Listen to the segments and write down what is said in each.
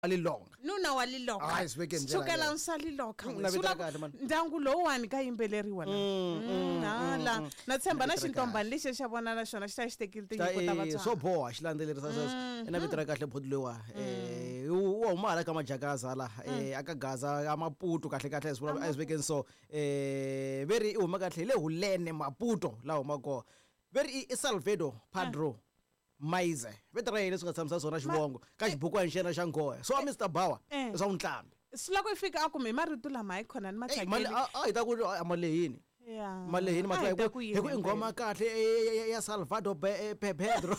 alilonga nuna walilonga hayi sibeke njalo sukela usalilonga Navitela kahle man. ndangu lo wani ka yimbeleriwa la na tshemba na xintombani lexi xa vona na xona xi ta xitekile tinyiko ta vatswari so boha xilandzelerisa sweswo ina vitira kahle phodilewa u huma hala ka majakaza la aka gaza amaputo kahle kahle ayisibekeni so very huma kahle le hulene maputo la huma ko very iSalvador Padro Maize vetira yini swi nga tshamisa swona xivongo ka xibukwana xena xa ngoya so Mr Bauer swa untlambi siloko ifika akume marito lama hi khona ni mathakeli mali a ta ku amalehini yeah malehini matla hi ku ingoma kahle ya Salvador Pedro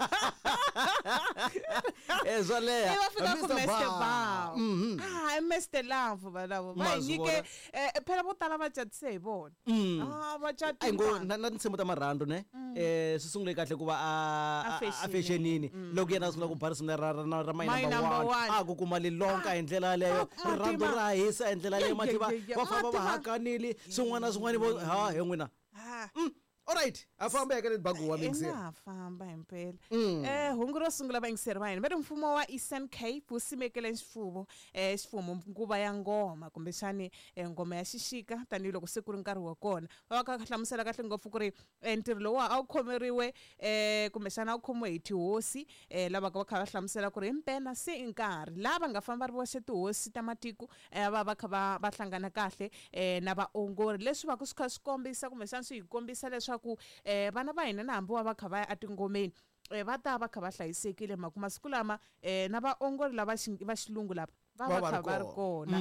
ezwaleya Mr Bauer Mr Love balavo va nyike phela vo tala va chatise hi vona va chatise ai ngo na ntshembo ta marhando ne sisungule kahle kuva a fashionini loko yena sungula ku barisana ra my number 1 a ku kuma lilonka hi ndlela leyo rhando ra hisa hi ndlela leyo mathi va famba va hakanili swin'wana na swin'wana ha he n'wina alright afamba eka libaguwa mixer afamba impela hungu ro sungula va ingiseri va hina va ri mfumo wa Eastern Cape wu simekele xifumo nguva ya ngoma kumbe xani ngoma ya xixika tanihiloko se ku ri nkarhi wa kona va ka hlamusela kahle ngopfu ku ri ntirho lowu a wu khomeriwe kumbe xana a wu khomiwe hi tihosi lava va kha va hlamusela ku ri himpela se i nkarhi lava nga famba ri voxe tihosi ta matiko va kha va hlangana kahle na vaongori leswi va ku swi kha swi kombisa kumbe xana swi hi kombisa leswaku vana va hina na hambi va kha va ya atingomeni va ta va kha va hlayisekile masiku lama na vaongori lava va xilungu lava va kha va ri kona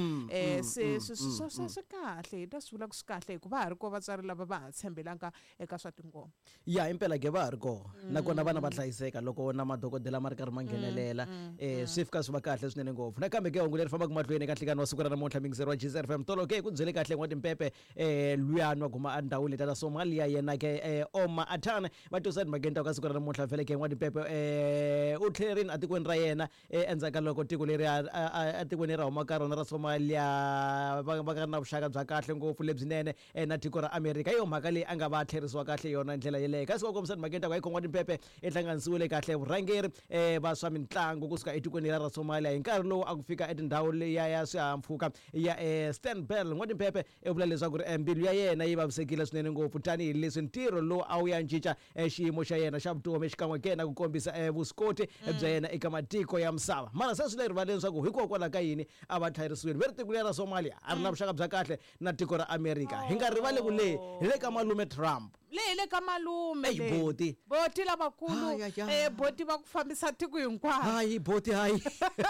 se kahle ta swi vula ku swi kahle hikuva ha ri ko vatswari lava va ha tshembelaka eka swa tingoma ya impela ke va ha ri ko nakona vana va hlayiseka loko na madokodela ma ri karhi ma nghenelela swi fika swi va kahle swinene ngopfu nakambe ke hungu leri fambaka mahlweni eka nhlikani wa siku ra namuntlha mingizero wa GSFM tolo ke ku byele kahle n'wa timpepe luyani wa guma a ndhawini leta ta Somalia yena ke Oma Athane va tosani magenta ka siku ra namuntlha vhele ke n'wa timpepe u tlhelerini a tikweni ra yena endzhaku ka loko tiko leri atikweni ra huma ka rona ra Somalia va nga na vuxaka bya kahle ngopfu lebyinene na tiko ra America yo mhaka leyi a nga va tlherisiwa kahle yona ndlela yeleyo kasi wa komisani magenta ku hikhon'wa timpepe hlanganisiwile kahle vurhangeri va swa mitlangu kusuka etikweni ra Somalia hi nkarhi lowu a ku fika etindhawu leya ya swihahampfhuka ya Stanbell n'wa timpepe vula leswaku ri mbilu ya yena yi vavisekile swinene ngopfu tanihi leswi ntirho lowu a wu ya cinca xiyimo xa yena xa vutomi xikan'we ke na ku kombisa vuswikoti bya yena eka matiko ya misava mara se swi le rivaleni leswaku hikokwalaho ka yini a va tlherisiwile ve ri tiko ra Somalia a ri na vuxaka bya kahle na tiko ra America hi nga rivali ku leyi hi le ka malume Trump le ka malume boti lavakulu boti va ku fambisa tiko hinkwaro hayi boti hayi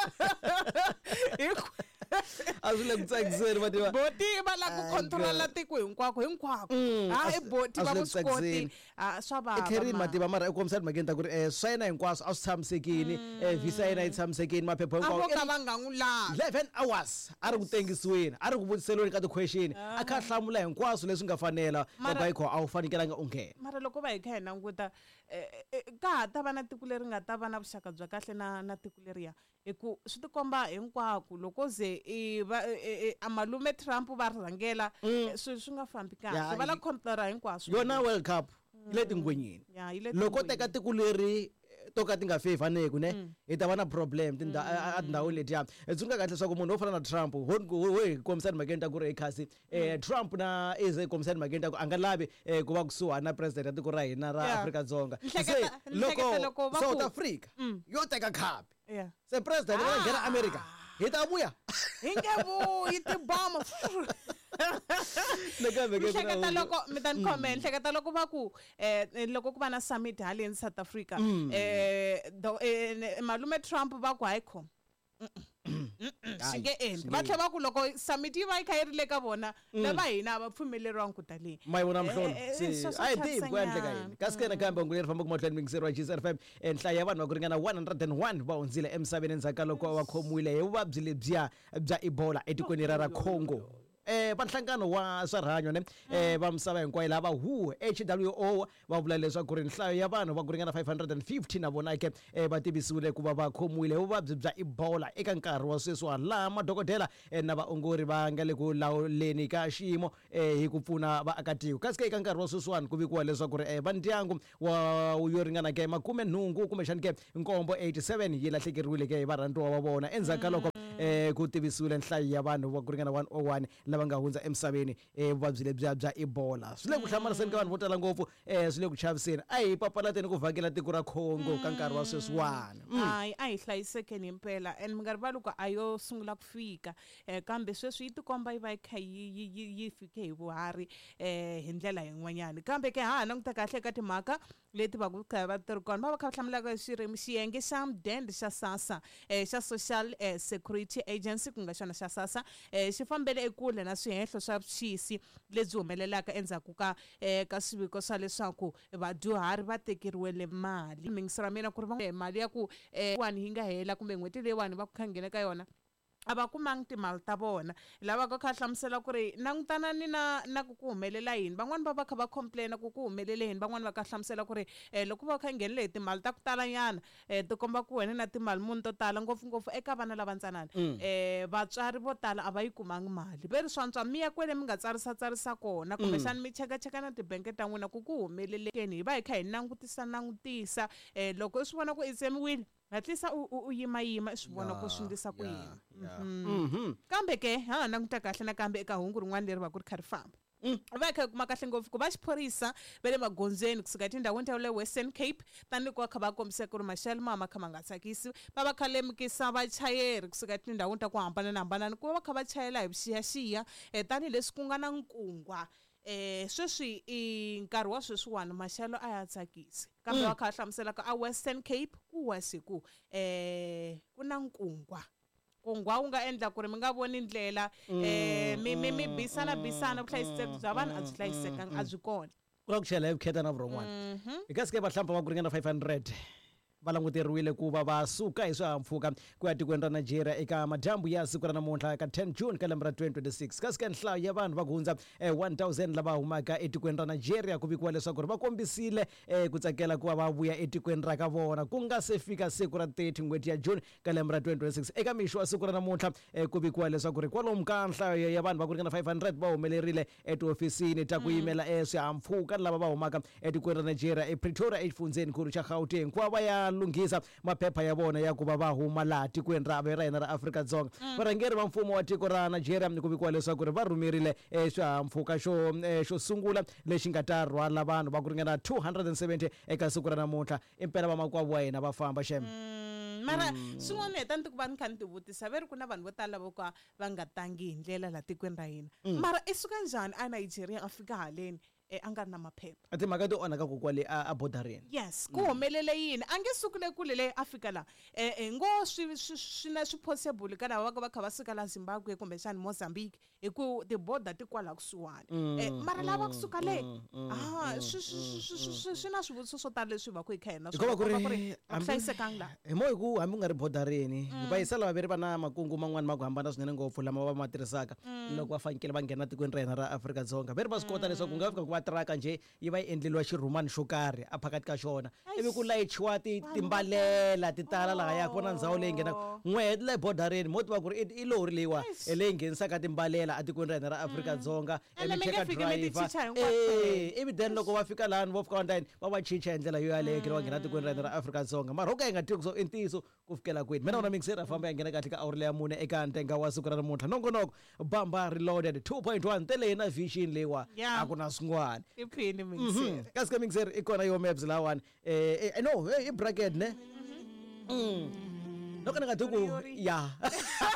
a swi le ku tsakiseni vativa boti va la ku controla tiko hinkwako hayi boti va vuswikoti swa vava Catherine mativa mara ekomisani magenta ku ri swa yena hinkwaswo a swi tshamisekini visa yena yi tshamisekini maphepha hinkwawo ka va nga n'wi lavi 11 hours a ri ku tengisiweni a ri ku vutiseliweni ka ti-question a kha hlamula hinkwaswo leswi nga fanela loko hi kho a wu fanekelanga u nghena mara loko va hi kha hi languta ka ha ta va na tiko leri nga ta va na vuxaka bya kahle na tiko leriya hi ku swi tikomba hinkwako loko ze malume Trump va rhangela swi nga fambi kahle va la control hinkwaswo yona World Cup ile tingwenyini loko teka tiko leri to ka ti nga favoneku ne hi ta va na problem tindhawu letiya swi nga kahle leswaku munhu wo fana na Trump ho komisani magenta ku ri ekhasi Trump na komisani magenta ku a nga lavi ku va kusuhana na president ya tiko ra hina ra Afrika-Dzonga se loko South Africa yo teka khapi se president va nghena America hi ta vuya hi nge vuyi tibomba hleketa loko mi ta ni comment hleketa loko va ku loko ku va na summit haleni South Africa malume Trump va ku hayi khom swi nge endli va tlhela va ku loko summit yi va yi kha yi ri le ka vona lava hina va pfumeleriwangi ku ta leyi ma yi vona mhlolo a hi tivi ku endleka yini kasi kena kambe hungu leri fambaka mahlweni mingiseri wa GSFM nhlayo ya vanhu va ku ringana 101 va hundzile emisaveni endzhaku ka loko va khomiwile hi vuvabyi lebyiya bya Ebola etikweni ra Congo vanhlangano wa swa rihanyo ne va misava hinkwayo lava WHO va vula leswaku ri nhlayo ya vanhu va ku ringana 550 na vona ke va tivisiwile ku va va khomiwile vuvabyi bya Ebola eka nkarhi wa sweswiwani laha madokodela na vaongori va nga le ku lawuleni ka xiyimo hi ku pfuna vaakatiko kasi eka nkarhi wa sweswiwani ku vikiwa leswaku ri va ndyangu yo ringana ke 80 kumbexani ke nkombo 87 yi lahlekeriwile ke hi varhandziwa va vona endzhaku ka loko ku tivisiwile nhlayo ya vanhu va ku ringana 101 lava nga hundza emisaveni vuvabyi lebyi bya Ebola swi le ku hlamariseni ka vanhu vo tala ngopfu swi le ku chaviseni a hi papalateni ku vhakela tiko ra Congo ka nkarhi wa sweswiwani a hi hlayisekeni himpela and minkarhi va loko a yo sungula ku fika kambe sweswi yi tikomba yi va yi kha yi fike hi vuhari hi ndlela yin'wanyani kambe ke languta kahle ka timhaka leti va ku kha va tirhi kona va kha va hlamulaka xiyenge xa mudende xa SASSA xa Social Security Agency ku nga xona xa SASSA xi fambele ekule na swihehlo swa vuxisi lebyi humelelaka endzhaku ka swiviko swa leswaku vadyuhari va tekeriwele mali mingisira mina ku ri mali ya ku wani yi nga hela kumbe n'hweti leyiwani va ku khangela ka yona a va kumangi timali ta vona lava ka kha hlamusela ku ri langutanani na ku humelela yini van'wani va kha va complain ku humelele yini van'wani va ka hlamusela ku ri loko va kha nghenile hi timali ta ku talanyana ti komba ku wena na timali muni to tala ngopfungopfu eka vana lava ntsanana vatswari vo tala a va yi kumangi mali ve ri swantswa mi ya kwele mi nga tsarisa kona kumbexani mi cheka na tibenke ta n'wina ku humelelekeni hi va hi kha hi langutisa loko i swi vona ku i tsemiwile hatlisa u yima i swi vona ku swi ndlisa ku yini kambe ke languta kahle nakambe eka hungu rin'wana leri va ku ri kha ri famba va kha kuma kahle ngopfu ku va xiphorisa va le magondzweni kusuka tindhawini ta le Western Cape tanihi ku va kha va kombisa ku ri maxelo ma kha ma nga tsakisi va va kha lemukisa vachayeri kusuka tindhawini ta ku hambanana ku va kha va chayela hi vuxiyaxiya tanihileswi ku nga na nkungwa sweswi i nkarhi wa sweswiwani maxelo a ya tsakisi kambe va kha hlamusela ka a Western Cape ku wasi ku na nkungwa wu nga endla ku ri mi nga voni ndlela mi bisana vuhlayiseki bya vanhu a byi hlayisekanga a byi kona ku la ku chela hi vukheta na vurhon'wana hi kasi ke vahlampfa va ku ringana 500 va languteriwile ku va va suka hi swihahampfhuka ku ya tikweni ra Nigeria eka madyambu ya siku ra namuntlha ka 10 June ka lembe ra 2026 kasi ka nhlayo ya vanhu va ku hundza 1000 lava humaka etikweni ra Nigeria ku vikiwa leswaku ri va kombisile ku tsakela ku va va vuya etikweni ra ka vona ku nga se fika siku ra 30 n'hweti ya June ka lembe ra 2026 eka mixo wa siku ra namuntlha ku vikiwa leswaku ri kwalomu ka nhlayo ya vanhu va ku ringana 500 va humelerile etihofisini ta ku yimela swihahampfhuka lava va humaka etikweni ra Nigeria ePretoria exifundzeninkulu xa Gauteng ku va ya lunghisa maphepha ya vona ya ku va va huma laha tikweni ra hina ra Afrika-Dzonga varhangeri va mfumo wa tiko ra Nigeria ku vikiwa leswaku ri va rhumerile swihahampfhuka xo sungula lexi nga ta rhwala vanhu va ku ringana 270 eka siku ra namuntlha impela vamakwavo wa hina va famba shem mara swin'wana heta ni ku va ni kha ni ti vutisa ve ri ku na vanhu vo tala vo ka va nga tangi hi ndlela laha tikweni ra hina mara i suka njhani a Nigeria a fika haleni a nga ri na maphepha timhaka ti onhaka ku kwale a bordereni yes ku humelele yini a nge sukule kule le Afrika la ngo swi possible ka lava va kha va suka la Zimbabwe kumbe xani Mozambique hi ku ti-border ti kwala kusuhani mara lava kusuka le swi na swivutiso swo tala leswi va ku hi kha hina hlayisekanga la hi mo hi ku hambi u nga ri bordereni vayisala vaveri va na makungu man'wani ma ku hambana swinene ngopfu lama va ma tirhisaka loko va fanekele va nghena tikweni ra hina ra Afrika-Dzonga ve ri va swi kota leswaku ku nga fika ku va tiraka nje yi va yi endleliwa xirhumani xo karhi a phakati ka xona ivi ku layichiwa timbalela ti tala laha ya kona ndhawu leyi nghenaka n'we le bordereni mo tiva ku ri i lori leyiwa leyi nghenisaka timbalela a tikweni ra hina ra Afrika-Dzonga emicheka driver ivi then loko va fika laha vo fika va ndani va va chicha hi ndlela yo yaleyo kiri va nghena tikweni ra hina ra Afrika-Dzonga mara ho ka hi nga tivi ku i ntiyiso ku fikela kwini mina wona mingisera famba ya nghena kahle ka awuri leya mune eka ntenga wa siku ra namuntlha nongonoko bamba reloaded 2.1 tele na vision leyiwa a ku na swin'wana iphini mingisera kasi ka mingisera i kona yo maps lawani no i bracket ne loko ni nga tiku ya